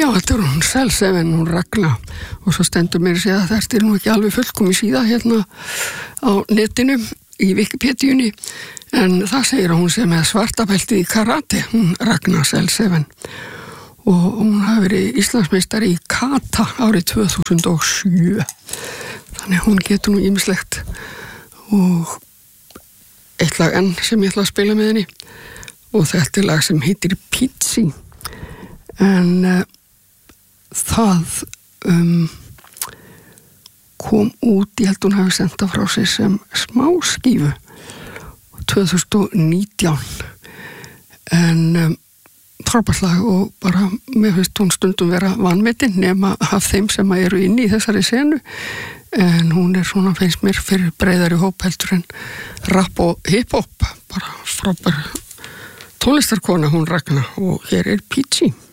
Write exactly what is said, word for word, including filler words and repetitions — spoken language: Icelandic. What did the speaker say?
Já, þetta er hún Selseven, hún Ragna og svo stendur mér að segja að þetta er nú ekki alveg fullkomin síða hérna á netinu í Wikipedíunni en það segir að hún sé með svartabelti í karate, hún Ragna Selseven og hún hafi verið Íslandsmeistari í kata árið tvö þúsund og sjö þannig hún getur nú ýmislegt og eitt lag enn sem ég ætla að spila með henni og þetta er lag sem heitir Pizzi en uh, það um, kom út, ég held hún hafi senda frá sig sem smáskífu tvö þúsund og nítján en um, frábært lag og bara mér finnst hún stundum vera vanmetin nema af þeim sem eru inni í þessari senu en hún er svona finnst mér fyrir breiðari hóp heldur en rap og hip-hop bara frábær tónlistarkona hún Ragna og hér er Pizzi